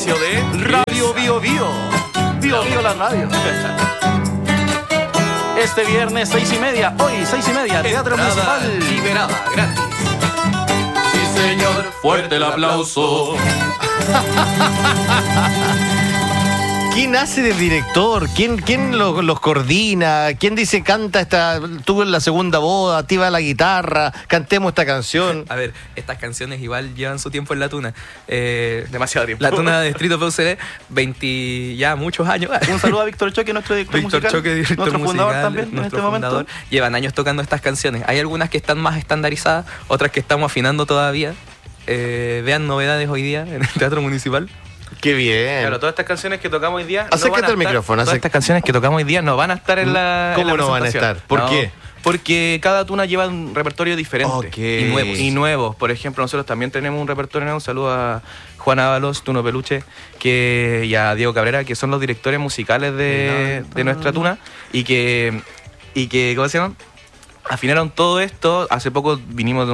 auspicio de Radio Bio Bio. Bio Bio la radio. Este viernes 6:30, hoy 6:30, Teatro Entrada Municipal. liberada, gratis. Sí, señor. Fuerte el aplauso. ¿Quién hace de director? ¿Quién los coordina? ¿Quién dice canta esta? Tú en la segunda boda, activa la guitarra, cantemos esta canción? A ver, estas canciones igual llevan su tiempo en la tuna. Demasiado tiempo. La tuna de Distrito PUCD, 20 ya muchos años. Un saludo a Víctor Choque, nuestro director Víctor musical. Choque, director nuestro musical, fundador también en este momento. Llevan años tocando estas canciones. Hay algunas que están más estandarizadas, otras que estamos afinando todavía. Vean novedades hoy día en el Teatro Municipal. ¡Qué bien! Claro, todas estas canciones que tocamos hoy día. Acércate al micrófono. Todas estas canciones que tocamos hoy día no van a estar en la. ¿Cómo en la no van a presentación. estar? ¿Por qué? Porque cada tuna lleva un repertorio diferente. Ok. Y nuevos. Por ejemplo, nosotros también tenemos un repertorio nuevo. Un saludo a Juan Ábalos, Tuno Peluche, y a Diego Cabrera, que son los directores musicales de nuestra tuna. Y que, ¿cómo se llama? Afinaron todo esto. Hace poco vinimos de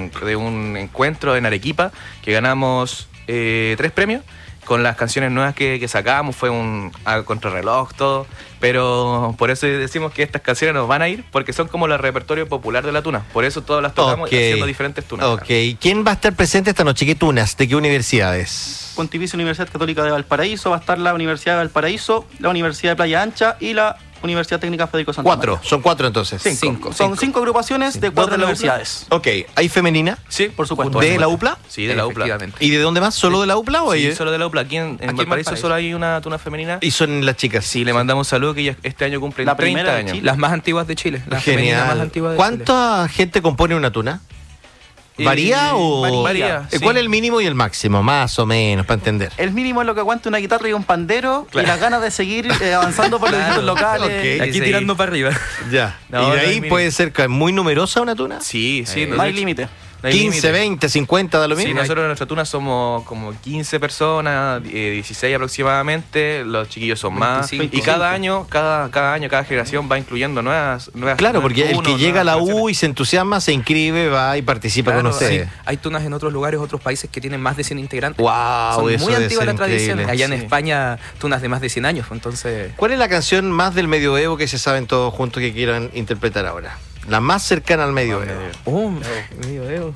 un encuentro en Arequipa que ganamos 3 premios con las canciones nuevas que sacamos. Fue un contrarreloj, todo. Pero por eso decimos que estas canciones nos van a ir, porque son como el repertorio popular de la tuna. Por eso todas las tocamos haciendo diferentes tunas. Ok, ¿quién va a estar presente esta noche? ¿Qué tunas? ¿De qué universidades? Pontificia Universidad Católica de Valparaíso, va a estar la Universidad de Valparaíso, la Universidad de Playa Ancha y la Universidad Técnica Federico Santa María. Son 4 entonces. Son 5 agrupaciones de 4 universidades. Ok, ¿hay femenina? Sí, Por supuesto. ¿De la UPLA? Sí, de la UPLA. Efectivamente. ¿Y de dónde más? ¿Solo de la UPLA o Sí, hay? solo de la UPLA. Aquí en Valparaíso solo hay una tuna femenina. Y son las chicas. Sí, le mandamos saludos que ella este año cumple La 30 primera de años. Chile. Las más antiguas de Chile. La femenina más antigua de Chile. ¿Cuánta gente compone una tuna? ¿Varía o...? Varía, sí. ¿Cuál es el mínimo y el máximo? Más o menos, para entender. El mínimo es lo que aguanta una guitarra y un pandero y las ganas de seguir avanzando por los distintos locales. Ok. Aquí tirando para arriba. Ya. No, ¿Y no de hay ahí mínimo. puede ser muy numerosa una tuna? Sí, sí. No hay límite. No hay 15, límite. 20, 50, da lo Sí, mismo. nosotros en nuestra tuna somos como 15 personas, 16 aproximadamente, los chiquillos son más. 25. Y cada año, cada generación va incluyendo nuevas Claro, porque el que tunos, llega a la nuevas U y se entusiasma, se inscribe, va y participa Claro, con ustedes. Hay tunas en otros lugares, otros países que tienen más de 100 integrantes. Wow, Son eso muy debe antiguas ser las tradiciones. increíble. Allá en Sí. España, tunas de más de 100 años. Entonces, ¿Cuál es la canción más del medioevo que se saben todos juntos que quieran interpretar ahora? La más cercana al medioevo. medioevo.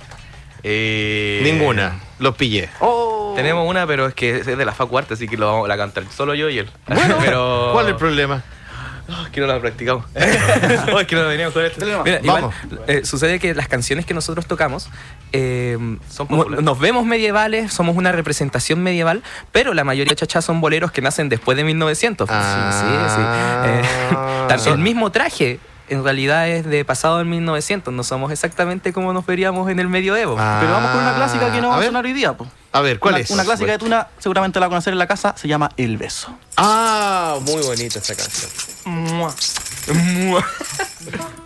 Ninguna, los pillé. Tenemos una, pero es que es de la Facu Arte, así que lo vamos a cantar solo yo y él. Bueno, pero ¿cuál es el problema? Es que no la practicamos. No, es que no veníamos con esto. Mira, Vamos. igual, sucede que las canciones que nosotros tocamos Son populares. nos vemos medievales, somos una representación medieval, pero la mayoría de chachas son boleros que nacen después de 1900. El mismo traje en realidad es de pasado en 1900, no somos exactamente como nos veríamos en el medioevo. Pero vamos con una clásica que no va a ver. sonar hoy día. Po. A ver, ¿cuál Una- es? Una clásica de tuna, seguramente la van a conocer en la casa, se llama El Beso. Ah, muy bonita esta canción. Mua.